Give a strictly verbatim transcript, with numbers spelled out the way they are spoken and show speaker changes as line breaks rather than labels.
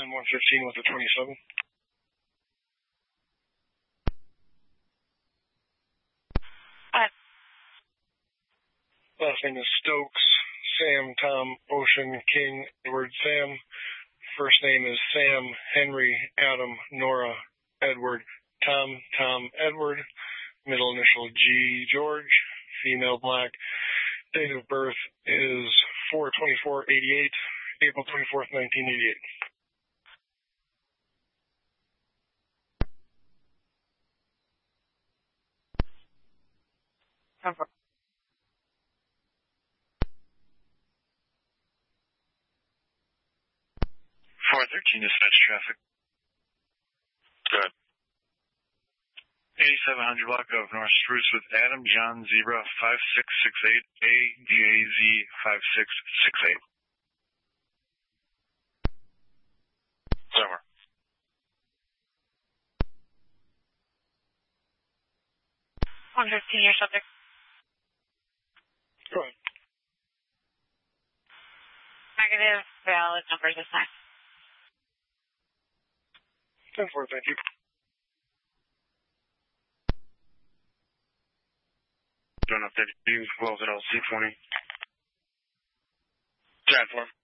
and one fifteen with a twenty-seven.
Uh,
Last name is Stokes, Sam, Tom, Ocean, King, Edward, Sam. First name is Sam, Henry, Adam, Nora, Edward, Tom, Tom, Edward. Middle initial G, George. Female, black. Date of birth is four twenty-four eighty-eight, April twenty-fourth, nineteen eighty-eight.
Over.
four thirteen dispatch traffic.
Good.
eighty-seven hundred block of North Spruce with Adam John Zebra five six six eight A D A Z five six six eight.
Over.
one fifteen, your subject.
Go ahead.
Negative, valid numbers this time.
ten four, thank you.
Doing up fifteen, close at L C twenty. ten four.